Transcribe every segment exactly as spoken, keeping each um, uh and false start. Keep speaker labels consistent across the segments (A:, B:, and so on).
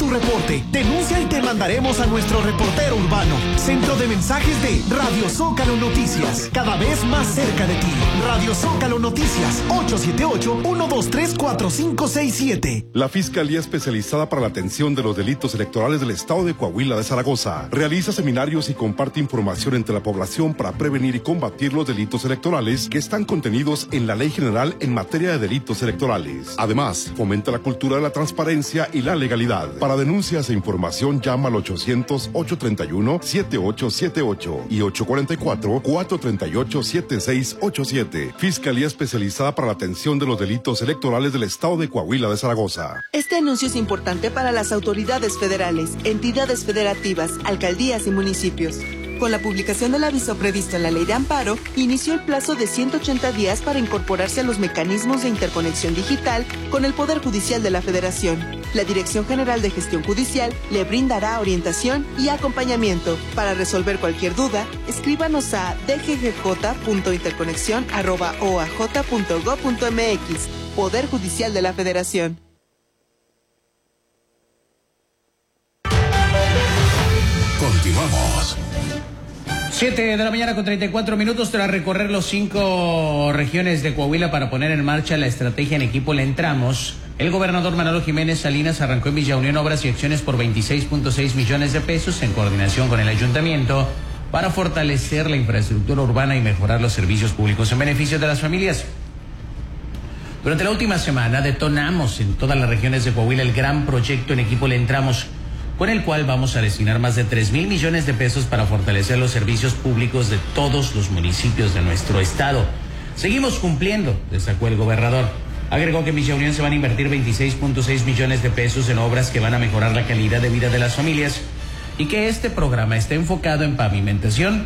A: tu reporte. Denuncia y te mandaremos a nuestro reportero urbano. Centro de mensajes de Radio Zócalo Noticias. Cada vez más cerca de ti. Radio Zócalo Noticias. ocho siete ocho, uno dos tres, cuatro cinco seis siete.
B: La Fiscalía Especializada para la Atención de los Delitos Electorales del Estado de Coahuila de Zaragoza realiza seminarios y comparte información entre la población para prevenir y combatir los delitos electorales que están contenidos en la Ley General en materia de delitos electorales. Además, fomenta la cultura de la transparencia y la legalidad. Para denuncias e información llama al ochocientos, ocho treinta y uno, siete ocho siete ocho y ocho cuarenta y cuatro, cuatro treinta y ocho, siete seis ocho siete. Fiscalía Especializada para la Atención de los Delitos Electorales del Estado de Coahuila de Zaragoza.
C: Este anuncio es importante para las autoridades federales, entidades federativas, alcaldías y municipios. Con la publicación del aviso previsto en la Ley de Amparo, inició el plazo de ciento ochenta días para incorporarse a los mecanismos de interconexión digital con el Poder Judicial de la Federación. La Dirección General de Gestión Judicial le brindará orientación y acompañamiento. Para resolver cualquier duda, escríbanos a d g g j punto interconexión arroba o a j punto gob punto m x. Poder Judicial de la Federación.
D: Continuamos.
E: siete de la mañana con treinta y cuatro minutos. Tras recorrer los cinco regiones de Coahuila para poner en marcha la estrategia En Equipo Le Entramos, el gobernador Manolo Jiménez Salinas arrancó en Villa Unión obras y acciones por veintiséis punto seis millones de pesos en coordinación con el ayuntamiento para fortalecer la infraestructura urbana y mejorar los servicios públicos en beneficio de las familias. Durante la última semana detonamos en todas las regiones de Coahuila el gran proyecto En Equipo Le Entramos, con el cual vamos a destinar más de tres mil millones de pesos para fortalecer los servicios públicos de todos los municipios de nuestro estado. Seguimos cumpliendo, destacó el gobernador. Agregó que en Villa Unión se van a invertir veintiséis punto seis millones de pesos en obras que van a mejorar la calidad de vida de las familias y que este programa está enfocado en pavimentación,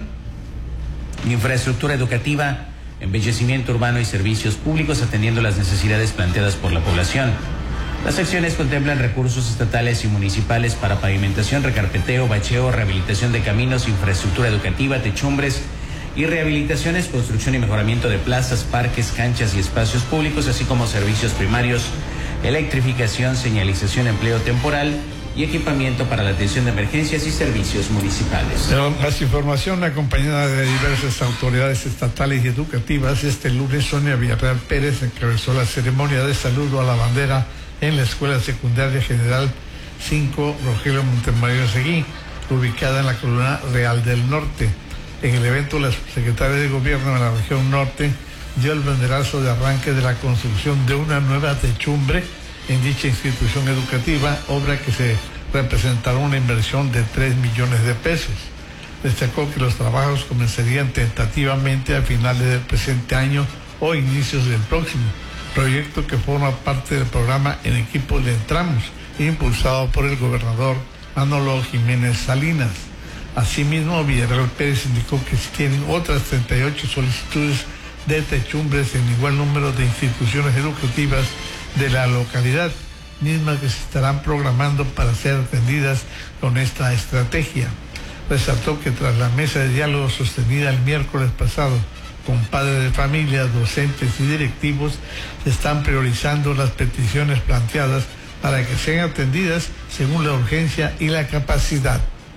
E: infraestructura educativa, embellecimiento urbano y servicios públicos atendiendo las necesidades planteadas por la población. Las acciones contemplan recursos estatales y municipales para pavimentación, recarpeteo, bacheo, rehabilitación de caminos, infraestructura educativa, techumbres y rehabilitaciones, construcción y mejoramiento de plazas, parques, canchas y espacios públicos, así como servicios primarios, electrificación, señalización, empleo temporal y equipamiento para la atención de emergencias y servicios municipales.
F: Pero más información, acompañada de diversas autoridades estatales y educativas, este lunes Sonia Villarreal Pérez encabezó la ceremonia de saludo a la bandera en la Escuela Secundaria General cinco Rogelio Montemayor Seguí, ubicada en la Columna Real del Norte. En el evento, la subsecretaria de Gobierno de la región norte dio el banderazo de arranque de la construcción de una nueva techumbre en dicha institución educativa, obra que se representará una inversión de tres millones de pesos. Destacó que los trabajos comenzarían tentativamente a finales del presente año o inicios del próximo, proyecto que forma parte del programa En Equipo Le Entramos, impulsado por el gobernador Manolo Jiménez Salinas. Asimismo, Villarreal Pérez indicó que se tienen otras treinta y ocho solicitudes de techumbres en igual número de instituciones educativas de la localidad, mismas que se estarán programando para ser atendidas con esta estrategia. Resaltó que tras la mesa de diálogo sostenida el miércoles pasado con padres de familia, docentes y directivos, se están priorizando las peticiones planteadas para que sean atendidas según la urgencia y la capacidad.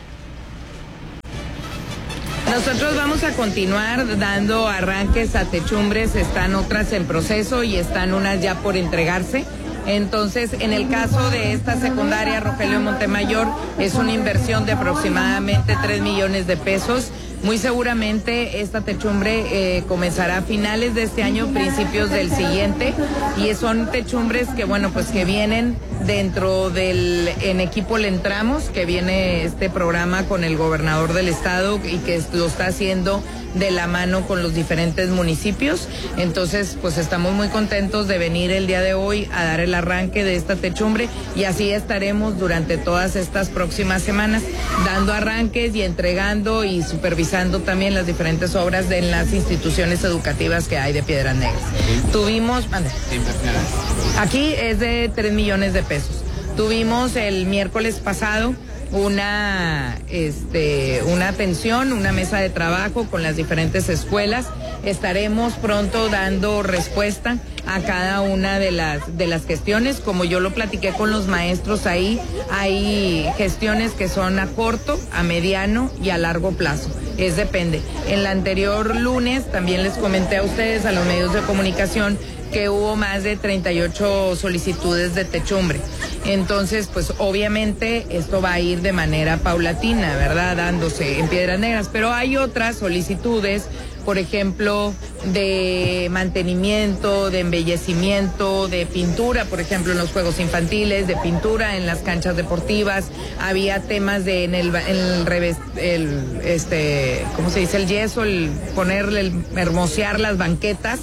G: Nosotros vamos a continuar dando arranques a techumbres, están otras en proceso y están unas ya por entregarse. Entonces, en el caso de esta secundaria Rogelio Montemayor, es una inversión de aproximadamente tres millones de pesos. Muy seguramente esta techumbre eh, comenzará a finales de este año, principios del siguiente, y son techumbres que, bueno, pues que vienen dentro del En Equipo Le Entramos, que viene este programa con el gobernador del estado y que lo está haciendo de la mano con los diferentes municipios. Entonces, pues estamos muy contentos de venir el día de hoy a dar el arranque de esta techumbre y así estaremos durante todas estas próximas semanas dando arranques y entregando y supervisando también las diferentes obras de las instituciones educativas que hay de Piedras Negras. Tuvimos, ande, aquí es de tres millones de pesos. Tuvimos el miércoles pasado una, este, una atención, una mesa de trabajo con las diferentes escuelas. Estaremos pronto dando respuesta a cada una de las, de las gestiones. Como yo lo platiqué con los maestros ahí, hay gestiones que son a corto, a mediano y a largo plazo. Es depende. En el anterior lunes también les comenté a ustedes, a los medios de comunicación, que hubo más de treinta y ocho solicitudes de techumbre. Entonces, pues obviamente esto va a ir de manera paulatina, ¿verdad? Dándose en Piedras Negras, pero hay otras solicitudes, por ejemplo, de mantenimiento, de embellecimiento, de pintura, por ejemplo, en los juegos infantiles, de pintura en las canchas deportivas. Había temas de en el, en el revés, el, este, ¿cómo se dice? El yeso, el ponerle, el hermosear las banquetas.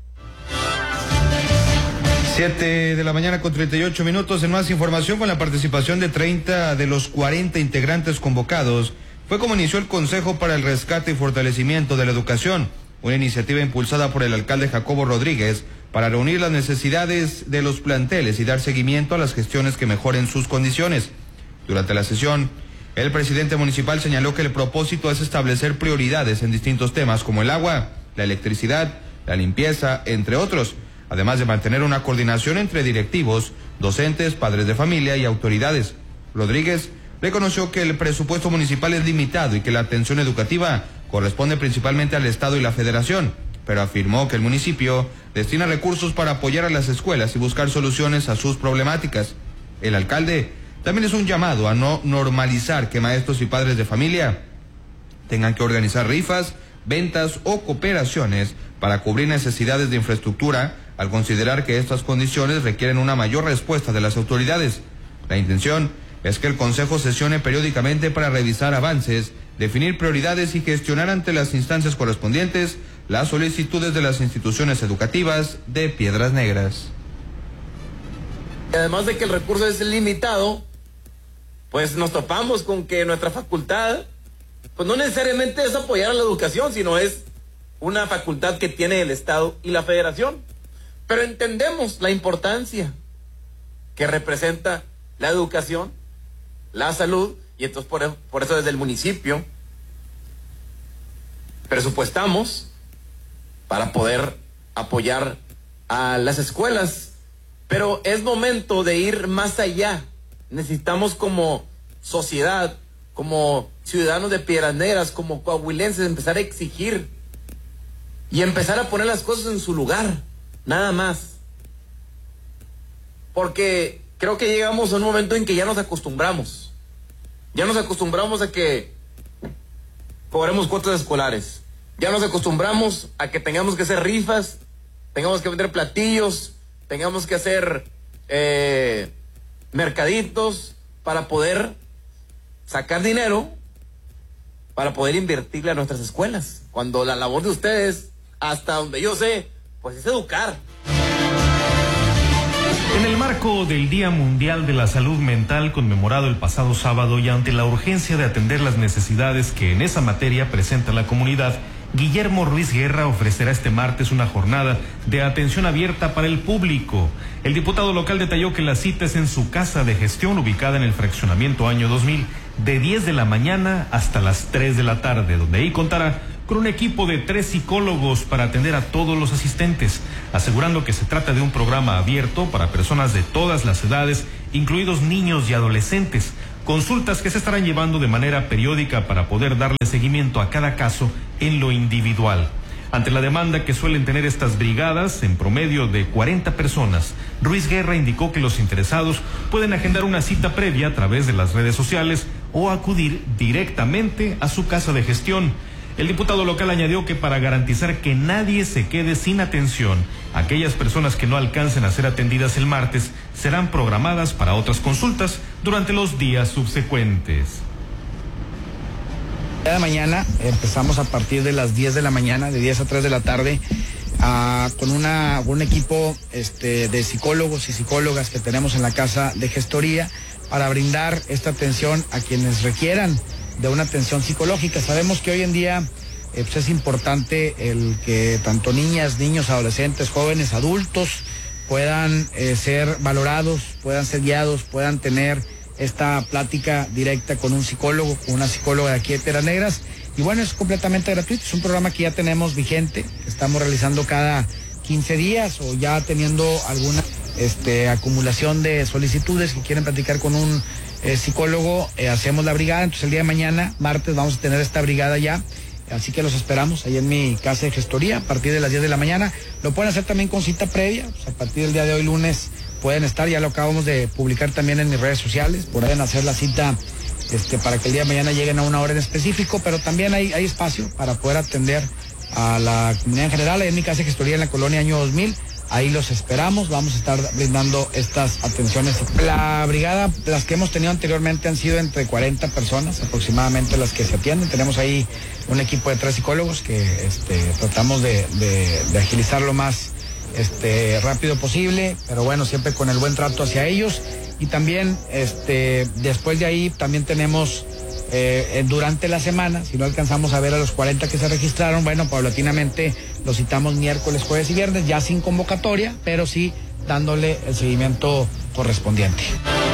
D: siete de la mañana con treinta y ocho minutos. En más información, con la participación de treinta de los cuarenta integrantes convocados, fue como inició el Consejo para el Rescate y Fortalecimiento de la Educación, una iniciativa impulsada por el alcalde Jacobo Rodríguez para reunir las necesidades de los planteles y dar seguimiento a las gestiones que mejoren sus condiciones. Durante la sesión, el presidente municipal señaló que el propósito es establecer prioridades en distintos temas como el agua, la electricidad, la limpieza, entre otros, además de mantener una coordinación entre directivos, docentes, padres de familia y autoridades. Rodríguez reconoció que el presupuesto municipal es limitado y que la atención educativa corresponde principalmente al Estado y la Federación, pero afirmó que el municipio destina recursos para apoyar a las escuelas y buscar soluciones a sus problemáticas. El alcalde también hizo un llamado a no normalizar que maestros y padres de familia tengan que organizar rifas, ventas o cooperaciones para cubrir necesidades de infraestructura, al considerar que estas condiciones requieren una mayor respuesta de las autoridades. La intención es que el Consejo sesione periódicamente para revisar avances, definir prioridades y gestionar ante las instancias correspondientes las solicitudes de las instituciones educativas de Piedras Negras.
H: Además de que el recurso es limitado, pues nos topamos con que nuestra facultad, pues no necesariamente es apoyar a la educación, sino es una facultad que tiene el Estado y la Federación. Pero entendemos la importancia que representa la educación, la salud, y entonces por, por eso desde el municipio presupuestamos para poder apoyar a las escuelas. Pero es momento de ir más allá. Necesitamos como sociedad, como ciudadanos de Piedras Negras, como coahuilenses, empezar a exigir y empezar a poner las cosas en su lugar. Nada más. Porque creo que llegamos a un momento en que ya nos acostumbramos. Ya nos acostumbramos a que cobremos cuotas escolares. Ya nos acostumbramos a que tengamos que hacer rifas, tengamos que vender platillos, tengamos que hacer eh, mercaditos para poder sacar dinero, para poder invertirle a nuestras escuelas. Cuando la labor de ustedes, hasta donde yo sé, pues es educar.
I: En el marco del Día Mundial de la Salud Mental conmemorado el pasado sábado y ante la urgencia de atender las necesidades que en esa materia presenta la comunidad, Guillermo Ruiz Guerra ofrecerá este martes una jornada de atención abierta para el público. El diputado local detalló que la cita es en su casa de gestión ubicada en el fraccionamiento Año dos mil, de diez de la mañana hasta las tres de la tarde, donde ahí contará con un equipo de tres psicólogos para atender a todos los asistentes, asegurando que se trata de un programa abierto para personas de todas las edades, incluidos niños y adolescentes. Consultas que se estarán llevando de manera periódica para poder darle seguimiento a cada caso en lo individual. Ante la demanda que suelen tener estas brigadas, en promedio de cuarenta personas, Ruiz Guerra indicó que los interesados pueden agendar una cita previa a través de las redes sociales o acudir directamente a su casa de gestión. El diputado local añadió que para garantizar que nadie se quede sin atención, aquellas personas que no alcancen a ser atendidas el martes serán programadas para otras consultas durante los días subsecuentes.
J: Cada mañana empezamos a partir de las diez de la mañana, de diez a tres de la tarde, uh, con una, un equipo este, de psicólogos y psicólogas que tenemos en la casa de gestoría para brindar esta atención a quienes requieran de una atención psicológica. Sabemos que hoy en día eh, pues es importante el que tanto niñas, niños, adolescentes, jóvenes, adultos puedan eh, ser valorados, puedan ser guiados, puedan tener esta plática directa con un psicólogo, con una psicóloga de aquí de Piedras Negras. Y bueno, es completamente gratuito, es un programa que ya tenemos vigente, estamos realizando cada quince días o ya teniendo alguna este, acumulación de solicitudes que quieren platicar con un eh, psicólogo, eh, hacemos la brigada. Entonces el día de mañana, martes, vamos a tener esta brigada ya, así que los esperamos ahí en mi casa de gestoría a partir de las diez de la mañana. Lo pueden hacer también con cita previa, pues a partir del día de hoy lunes pueden estar, ya lo acabamos de publicar también en mis redes sociales, pueden hacer la cita este, para que el día de mañana lleguen a una hora en específico, pero también hay, hay espacio para poder atender a la comunidad en general. Ahí en mi casa de gestoría en la colonia Año dos mil, ahí los esperamos, vamos a estar brindando estas atenciones. La brigada, las que hemos tenido anteriormente han sido entre cuarenta personas aproximadamente las que se atienden. Tenemos ahí un equipo de tres psicólogos que este, tratamos de, de, de agilizar lo más este, rápido posible, pero bueno, siempre con el buen trato hacia ellos. Y también este, después de ahí también tenemos eh, durante la semana, si no alcanzamos a ver a los cuarenta que se registraron, bueno, paulatinamente los citamos miércoles, jueves y viernes, ya sin convocatoria, pero sí dándole el seguimiento correspondiente.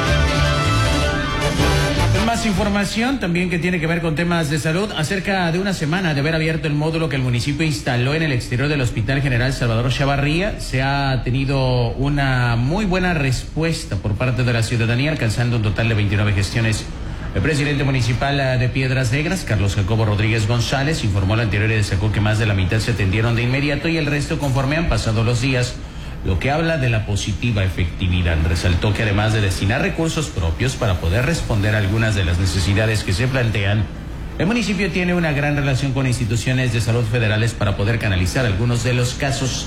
E: Más información también que tiene que ver con temas de salud. Acerca de una semana de haber abierto el módulo que el municipio instaló en el exterior del Hospital General Salvador Chavarría, se ha tenido una muy buena respuesta por parte de la ciudadanía, alcanzando un total de veintinueve gestiones. El presidente municipal de Piedras Negras, Carlos Jacobo Rodríguez González, informó lo anterior y destacó que más de la mitad se atendieron de inmediato y el resto conforme han pasado los días, lo que habla de la positiva efectividad. Resaltó que además de destinar recursos propios para poder responder a algunas de las necesidades que se plantean, el municipio tiene una gran relación con instituciones de salud federales para poder canalizar algunos de los casos.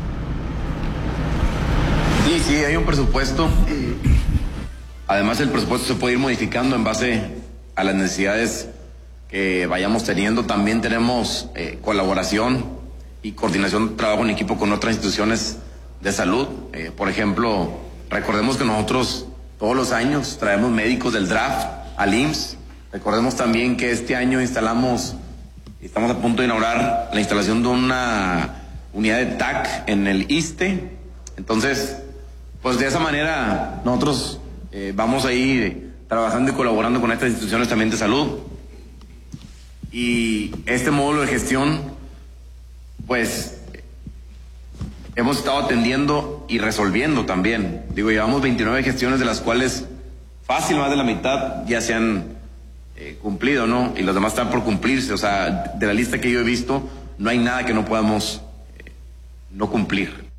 K: Sí, sí, hay un presupuesto. Además, el presupuesto se puede ir modificando en base a las necesidades que vayamos teniendo. También tenemos eh, colaboración y coordinación de trabajo en equipo con otras instituciones de salud. Eh, por ejemplo, recordemos que nosotros todos los años traemos médicos del D R A F al I M S S. Recordemos también que este año instalamos, estamos a punto de inaugurar la instalación de una unidad de T A C en el ISSSTE. Entonces, pues de esa manera nosotros eh, vamos a ir trabajando y colaborando con estas instituciones también de salud. Y este módulo de gestión, pues hemos estado atendiendo y resolviendo también. Digo, llevamos veintinueve gestiones, de las cuales fácil más de la mitad ya se han eh, cumplido, ¿no? Y los demás están por cumplirse. O sea, de la lista que yo he visto, no hay nada que no podamos eh, no cumplir.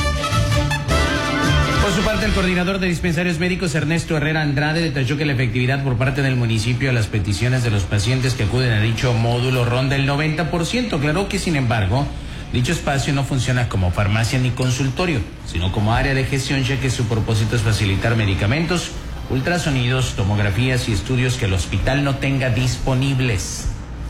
E: Por su parte, el coordinador de dispensarios médicos, Ernesto Herrera Andrade, detalló que la efectividad por parte del municipio a las peticiones de los pacientes que acuden a dicho módulo ronda el noventa por ciento. Aclaró que, sin embargo, dicho espacio no funciona como farmacia ni consultorio, sino como área de gestión, ya que su propósito es facilitar medicamentos, ultrasonidos, tomografías y estudios que el hospital no tenga disponibles.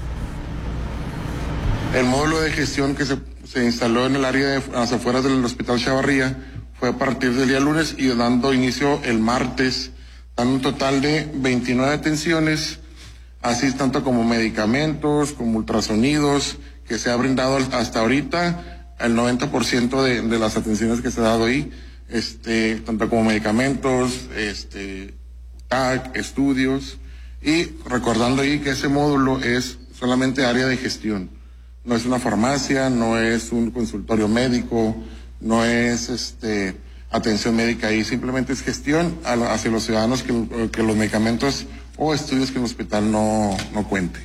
L: El módulo de gestión que se, se instaló en el área de las afueras del Hospital Chavarría fue a partir del día lunes y dando inicio el martes, dan un total de veintinueve atenciones, así tanto como medicamentos, como ultrasonidos, que se ha brindado hasta ahorita el noventa por ciento de, de las atenciones que se ha dado ahí, este, tanto como medicamentos, este, T A C, estudios, y recordando ahí que ese módulo es solamente área de gestión, no es una farmacia, no es un consultorio médico, no es este atención médica ahí, simplemente es gestión a, hacia los ciudadanos que, que los medicamentos o estudios que el hospital no, no cuente.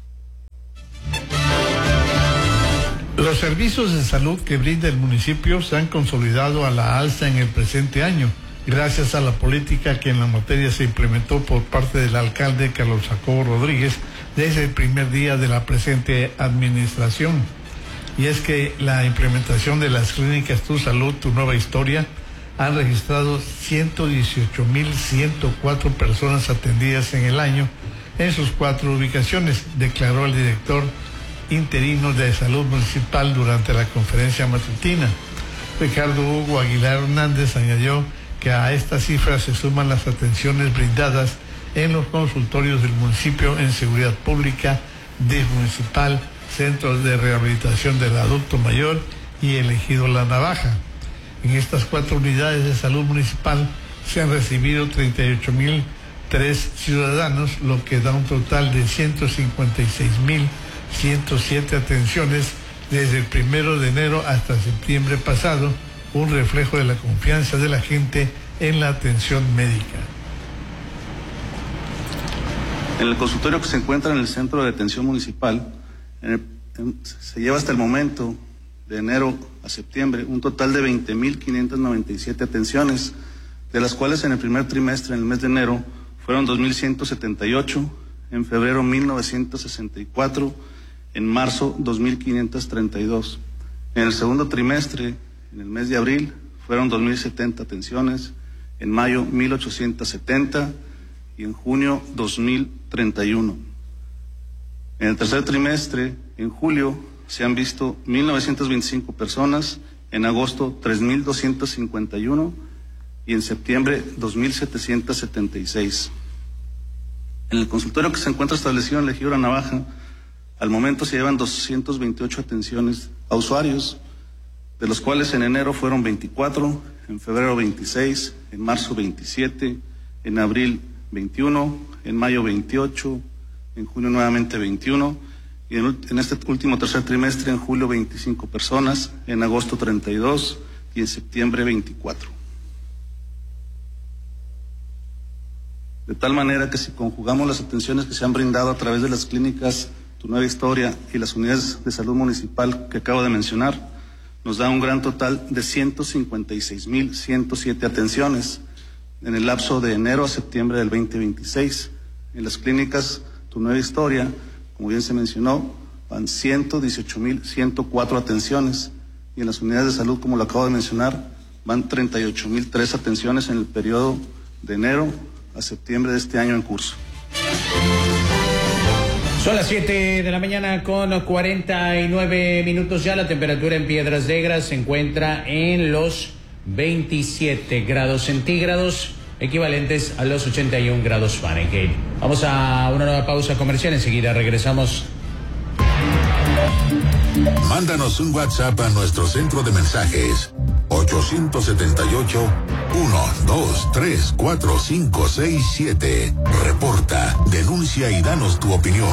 F: Los servicios de salud que brinda el municipio se han consolidado a la alza en el presente año, gracias a la política que en la materia se implementó por parte del alcalde Carlos Jacobo Rodríguez desde el primer día de la presente administración. Y es que la implementación de las clínicas Tu Salud, Tu Nueva Historia han registrado ciento dieciocho mil ciento cuatro personas atendidas en el año en sus cuatro ubicaciones, declaró el director interino de Salud Municipal durante la conferencia matutina. Ricardo Hugo Aguilar Hernández añadió que a estas cifras se suman las atenciones brindadas en los consultorios del municipio en seguridad pública, D I F municipal, centros de rehabilitación del adulto mayor y el ejido La Navaja. En estas cuatro unidades de salud municipal se han recibido treinta y ocho mil tres ciudadanos, lo que da un total de ciento cincuenta y seis mil ciento siete atenciones desde el primero de enero hasta septiembre pasado, un reflejo de la confianza de la gente en la atención médica.
M: En el consultorio que se encuentra en el Centro de Detención Municipal, en el, en, se lleva hasta el momento, de enero a septiembre, un total de veinte mil quinientas noventa y siete atenciones, de las cuales en el primer trimestre, en el mes de enero, fueron dos mil ciento setenta y ocho, en febrero mil novecientos sesenta y cuatro, en marzo dos mil quinientos treinta y dos. En el segundo trimestre, en el mes de abril, fueron dos mil setenta atenciones, en mayo mil ochocientos setenta y en junio dos mil treinta y uno. En el tercer trimestre, en julio, se han visto mil novecientas veinticinco personas, en agosto tres mil doscientos cincuenta y uno y en septiembre dos mil setecientos setenta y seis. En el consultorio que se encuentra establecido en la Ejido La Navaja, al momento se llevan doscientas veintiocho atenciones a usuarios, de los cuales en enero fueron veinticuatro, en febrero veintiséis, en marzo veintisiete, en abril veintiuno, en mayo veintiocho, en junio nuevamente veintiuno, y en, en este último tercer trimestre, en julio veinticinco personas, en agosto treinta y dos y en septiembre veinticuatro. De tal manera que si conjugamos las atenciones que se han brindado a través de las clínicas Tu Nueva Historia y las unidades de salud municipal que acabo de mencionar, nos da un gran total de ciento cincuenta y seis mil ciento siete atenciones en el lapso de enero a septiembre del veinte veintiséis. En las clínicas Tu Nueva Historia, como bien se mencionó, van ciento dieciocho mil ciento cuatro atenciones, y en las unidades de salud, como lo acabo de mencionar, van treinta y ocho mil tres atenciones en el periodo de enero a septiembre de este año en curso.
E: Son las siete de la mañana con cuarenta y nueve minutos ya. La temperatura en Piedras Negras se encuentra en los veintisiete grados centígrados, equivalentes a los ochenta y un grados Fahrenheit. Vamos a una nueva pausa comercial, enseguida regresamos.
N: Mándanos un WhatsApp a nuestro centro de mensajes ocho siete ocho, uno dos tres cuatro cinco seis siete. Reporta, denuncia y danos tu opinión.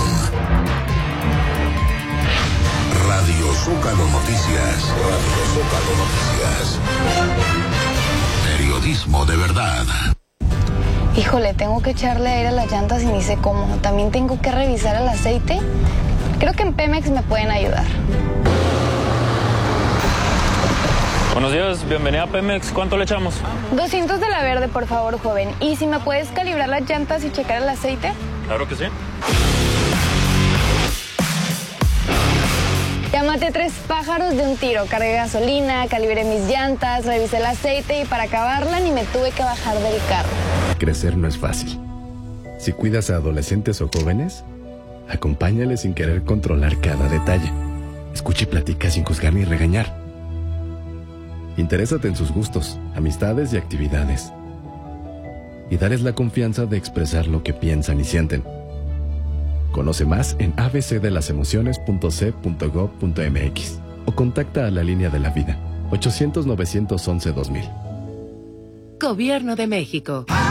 N: Radio Zócalo Noticias. Radio Zócalo Noticias. Periodismo de verdad.
O: Híjole, tengo que echarle aire a las llantas y ni sé cómo. También tengo que revisar el aceite. Creo que en Pemex me pueden ayudar.
P: Buenos días, bienvenida a Pemex. ¿Cuánto le echamos?
O: doscientos de la verde, por favor, joven. ¿Y si me puedes calibrar las llantas y checar el aceite?
P: Claro que sí.
O: Ya maté tres pájaros de un tiro. Cargué gasolina, calibré mis llantas, revisé el aceite y para acabarla ni me tuve que bajar del carro.
Q: Crecer no es fácil. Si cuidas a adolescentes o jóvenes, acompáñales sin querer controlar cada detalle. Escucha y platica sin juzgar ni regañar. Interésate en sus gustos, amistades y actividades. Y darles la confianza de expresar lo que piensan y sienten. Conoce más en a b c de las emociones punto c punto gob punto m x o contacta a la línea de la vida ochocientos, novecientos once, dos mil.
R: Gobierno de México.